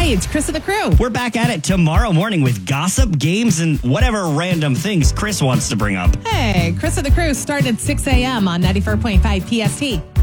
Hey, it's Chris of the crew. We're back at it tomorrow morning with gossip, games, and whatever random things Chris wants to bring up. Hey, Chris of the crew started at 6 a.m. on 94.5 PST.